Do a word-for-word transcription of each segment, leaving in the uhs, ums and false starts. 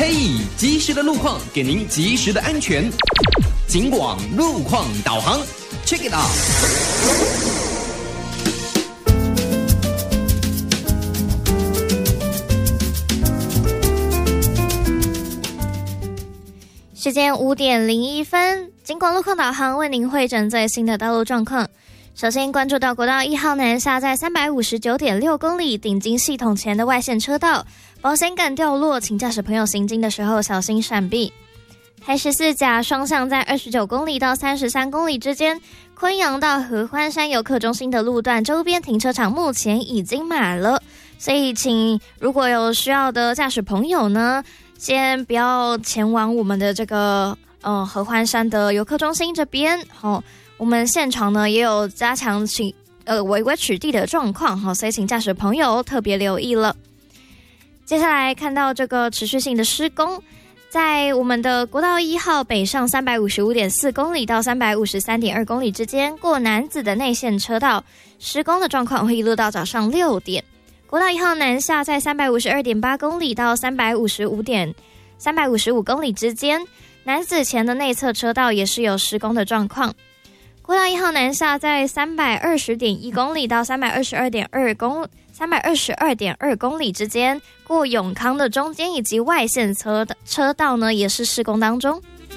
嘿，及时的路况给您及时的安全。警广路况导航 ，check it out。 时间五点零一分，警广路况导航为您汇整最新的道路状况。首先关注到国道一号南下在 三百五十九点六 公里顶金系统前的外线车道，保险杆掉落，请驾驶朋友行经的时候小心闪避。台十四甲双向在二十九公里到三十三公里之间，昆阳到合欢山游客中心的路段周边停车场目前已经满了，所以请如果有需要的驾驶朋友呢，先不要前往我们的这个呃合欢山的游客中心这边。好、哦，我们现场呢也有加强请呃违规取缔的状况，好、哦，所以请驾驶朋友特别留意了。接下来看到这个持续性的施工。在我们的国道一号北上 三百五十五点四 公里到 三百五十三点二 公里之间，过南子的内线车道施工的状况会一路到早上六点。国道一号南下在 三百五十二点八 公里到 三百五十五点三百五十五 公里之间，南子前的内侧车道也是有施工的状况。国道一号南下在 三百二十点一 公里到 三百二十二点二 公三百二十二点二 公里之间，过永康的中间以及外线车车道呢也是施工当中。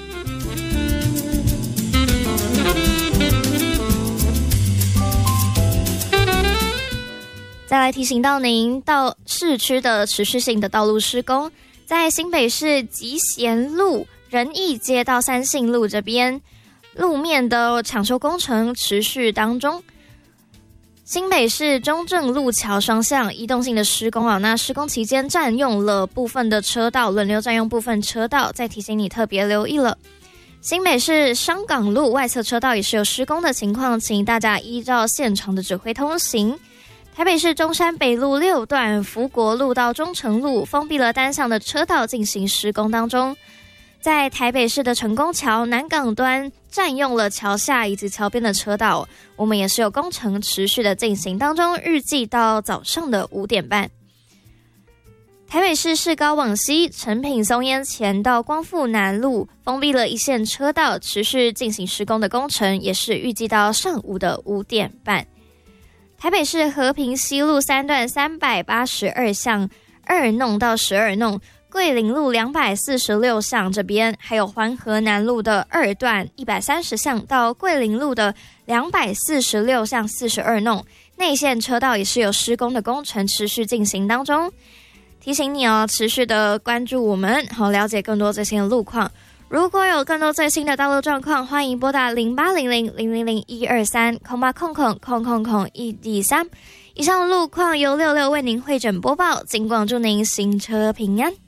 再来提醒到您，到市区的持续性的道路施工，在新北市集贤路仁义街到三信路这边路面的抢修工程持续当中。新北市中正路桥双向移动性的施工啊，那施工期间占用了部分的车道，轮流占用部分车道，再提醒你特别留意了。新北市商港路外侧车道也是有施工的情况，请大家依照现场的指挥通行。台北市中山北路六段福国路到中城路封闭了单向的车道进行施工当中。在台北市的成功桥南港端占用了桥下以及桥边的车道，我们也是有工程持续的进行当中，预计到早上的五点半。台北市市高往西诚品松烟前到光复南路封闭了一线车道，持续进行施工的工程，也是预计到上午的五点半。台北市和平西路三段三百八十二巷二弄到十二弄，桂林路两百四十六巷这边，还有环河南路的二段一百三十巷到桂林路的两百四十六巷四十二弄，内线车道也是有施工的工程持续进行当中。提醒你哦，持续的关注我们，好了解更多最新的路况。如果有更多最新的道路状况，欢迎拨打零八零零零零零一二三空八空空空空空一 D 三。以上路况由六六为您汇整播报，尽管祝您行车平安。